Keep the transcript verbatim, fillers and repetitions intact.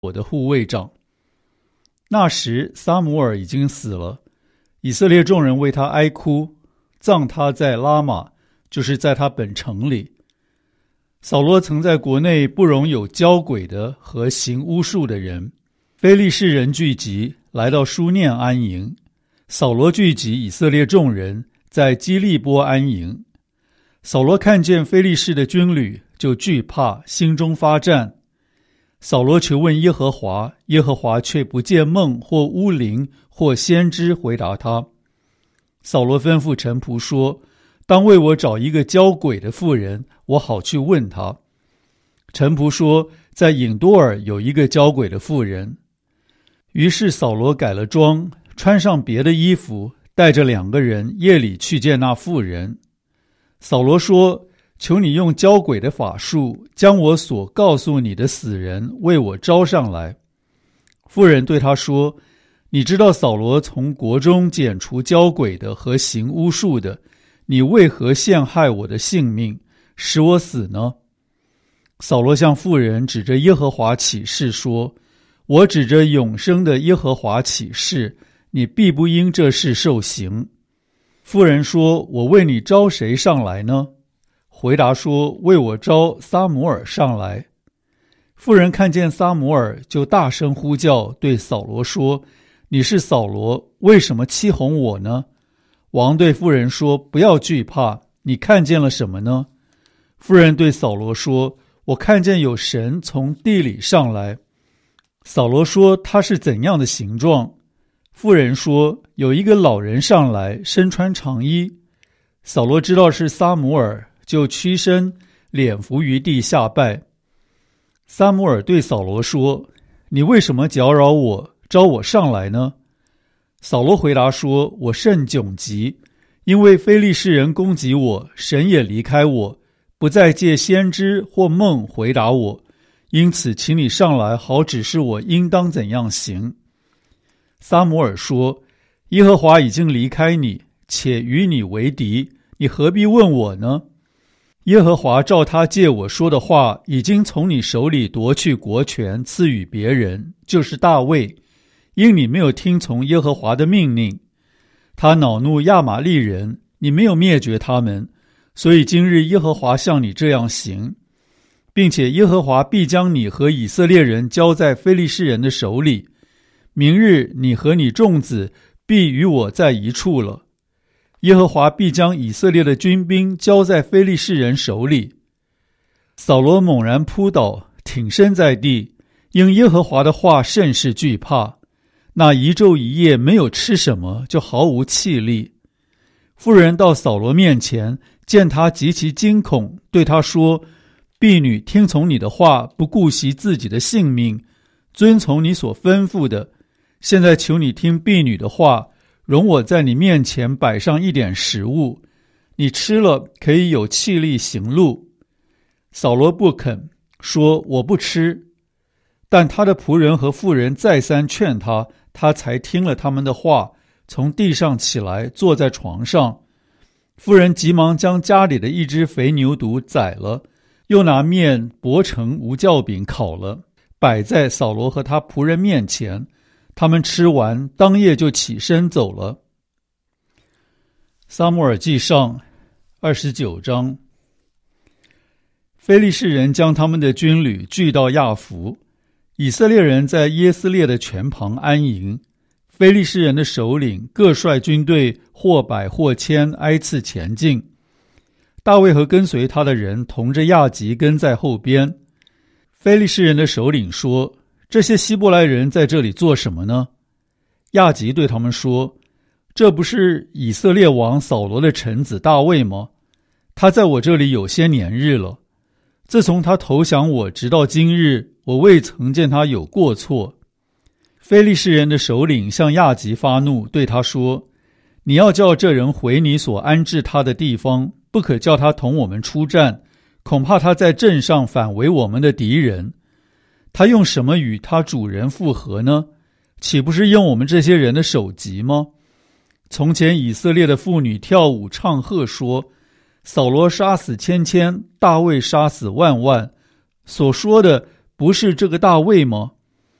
我的护卫长。那时撒母耳已经死了，以色列众人为他哀哭，葬他在拉玛，就是在他本城里。扫罗曾在国内不容有交鬼的和行巫术的人。非利士人聚集，来到书念安营。扫罗聚集以色列众人，在基利波安营。扫罗看见非利士的军旅，就惧怕，心中发战。扫罗求问耶和华，耶和华却不借梦或巫灵或先知回答他。扫罗吩咐臣仆说，当为我找一个交鬼的妇人，我好去问他。臣仆说，在隐多尔有一个交鬼的妇人。于是扫罗改了装，穿上别的衣服，带着两个人夜里去见那妇人。扫罗说，求你用交鬼的法术，将我所告诉你的死人为我招上来。妇人对他说，你知道扫罗从国中剪除交鬼的和行巫术的，你为何陷害我的性命，使我死呢？扫罗向妇人指着耶和华起誓说，我指着永生的耶和华起誓，你必不因这事受刑。妇人说，我为你招谁上来呢？回答说，为我招撒母耳上来。妇人看见撒母耳，就大声呼叫，对扫罗说，你是扫罗，为什么欺哄我呢？王对妇人说，不要惧怕，你看见了什么呢？妇人对扫罗说，我看见有神从地里上来。扫罗说，他是怎样的形状？妇人说，有一个老人上来，身穿长衣。扫罗知道是撒母耳，就屈身，脸伏于地下拜。撒母耳对扫罗说，你为什么搅扰我，招我上来呢？扫罗回答说，我甚窘急，因为非利士人攻击我，神也离开我，不再借先知或梦回答我，因此请你上来，好指示我应当怎样行。撒母耳说，耶和华已经离开你，且与你为敌，你何必问我呢？耶和华照他借我说的话，已经从你手里夺去国权，赐予别人，就是大卫，因你没有听从耶和华的命令。他恼怒亚玛利人，你没有灭绝他们，所以今日耶和华向你这样行，并且耶和华必将你和以色列人交在非利士人的手里。明日你和你众子必与我在一处了。耶和华必将以色列的军兵交在非利士人手里。扫罗猛然扑倒，挺身在地，因耶和华的话甚是惧怕。那一昼一夜没有吃什么，就毫无气力。妇人到扫罗面前，见他极其惊恐，对他说，婢女听从你的话，不顾惜自己的性命，遵从你所吩咐的。现在求你听婢女的话，容我在你面前摆上一点食物，你吃了可以有气力行路。扫罗不肯，说，我不吃。但他的仆人和妇人再三劝他，他才听了他们的话，从地上起来，坐在床上。妇人急忙将家里的一只肥牛犊宰了，又拿面薄成无酵饼烤了，摆在扫罗和他仆人面前。他们吃完，当夜就起身走了。撒母耳记上二十九章。非利士人将他们的军旅聚到亚弗，以色列人在耶斯列的泉旁安营。非利士人的首领各率军队或百或千挨次前进。大卫和跟随他的人同着亚吉跟在后边。非利士人的首领说，这些希伯来人在这里做什么呢？亚吉对他们说，这不是以色列王扫罗的臣子大卫吗？他在我这里有些年日了，自从他投降我直到今日，我未曾见他有过错。非利士人的首领向亚吉发怒，对他说，你要叫这人回你所安置他的地方，不可叫他同我们出战，恐怕他在阵上反为我们的敌人。他用什么与他主人复合呢？岂不是用我们这些人的首级吗？从前以色列的妇女跳舞唱和说，扫罗杀死千千，大卫杀死万万，所说的不是这个大卫吗？